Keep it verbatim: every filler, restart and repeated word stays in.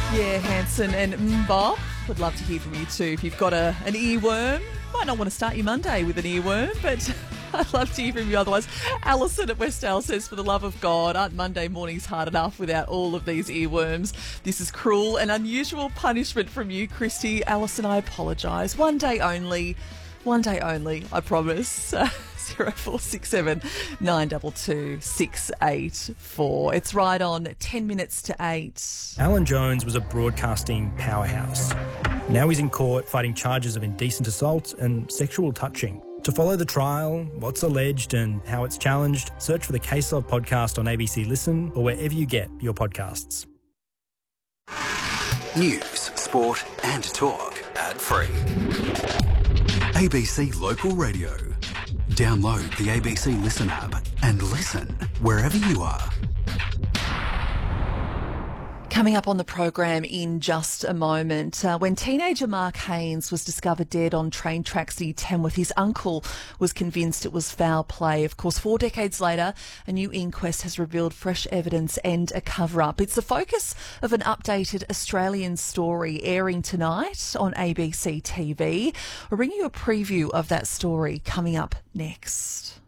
Yeah, Hanson and Mbop. Would love to hear from you too. If you've got a an earworm, might not want to start your Monday with an earworm, but I'd love to hear from you otherwise. Alison at Westdale says, for the love of God, aren't Monday mornings hard enough without all of these earworms? This is cruel and unusual punishment from you, Christy. Alison, I apologise. One day only. One day only, I promise. Uh, zero four six seven nine two two six eight four. It's right on ten minutes to eight. Alan Jones was a broadcasting powerhouse. Now he's in court fighting charges of indecent assault and sexual touching. To follow the trial, what's alleged and how it's challenged, search for the Case Of podcast on A B C Listen or wherever you get your podcasts. News, sport and talk ad free. A B C Local Radio. Download the A B C Listen app and listen wherever you are. Coming up on the program in just a moment, uh, when teenager Mark Haynes was discovered dead on train tracks near Tamworth, his uncle was convinced it was foul play. Of course, four decades later, a new inquest has revealed fresh evidence and a cover-up. It's the focus of an updated Australian story airing tonight on A B C T V. We'll bring you a preview of that story coming up next.